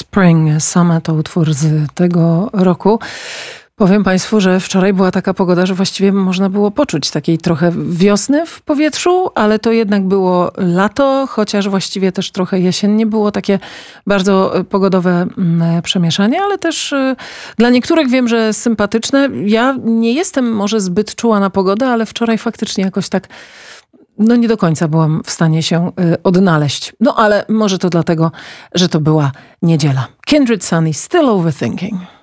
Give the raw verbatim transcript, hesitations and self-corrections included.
Spring Summer to utwór z tego roku. Powiem Państwu, że wczoraj była taka pogoda, że właściwie można było poczuć takiej trochę wiosny w powietrzu, ale to jednak było lato, chociaż właściwie też trochę jesiennie. Było takie bardzo pogodowe przemieszanie, ale też dla niektórych wiem, że sympatyczne. Ja nie jestem może zbyt czuła na pogodę, ale wczoraj faktycznie jakoś tak no nie do końca byłam w stanie się odnaleźć. No ale może to dlatego, że to była niedziela. Kindred Sunny, Still Overthinking.